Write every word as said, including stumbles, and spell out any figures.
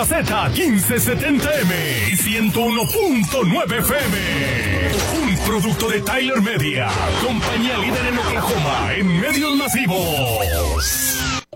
la Z, quince setenta M y ciento uno punto nueve F M. Un producto de Tyler Media, compañía líder en Oklahoma en medios masivos.